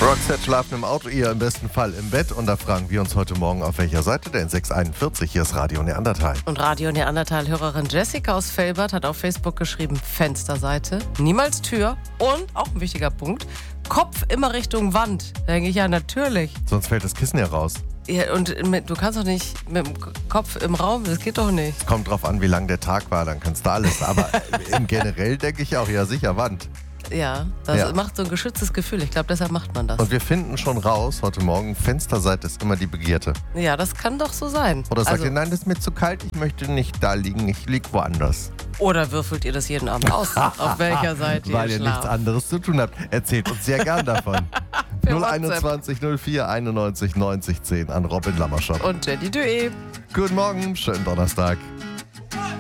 Roxette schlafen im Auto, ihr im besten Fall im Bett. Und da fragen wir uns heute Morgen, auf welcher Seite denn? 641, hier ist Radio Neandertal. Und Radio Neandertal-Hörerin Jessica aus Velbert hat auf Facebook geschrieben, Fensterseite, niemals Tür und, auch ein wichtiger Punkt, Kopf immer Richtung Wand. Da denke ich, ja, natürlich. Sonst fällt das Kissen ja raus. Ja, und du kannst doch nicht mit dem Kopf im Raum, das geht doch nicht. Es kommt drauf an, wie lang der Tag war, dann kannst du alles. Aber im Generell denke ich auch, ja sicher Wand. Ja, das macht so ein geschütztes Gefühl. Ich glaube, deshalb macht man das. Und wir finden schon raus, heute Morgen, Fensterseite ist immer die Begierte. Ja, das kann doch so sein. Oder sagt ihr, nein, das ist mir zu kalt, ich möchte nicht da liegen, ich liege woanders. Oder würfelt ihr das jeden Abend aus, auf welcher Seite Weil ihr ihr schlaft? nichts anderes zu tun habt. Erzählt uns sehr gern davon. 021 04 91 90 10 an Robin Lammerschott. Und Jenny Dué. Guten Morgen, schönen Donnerstag.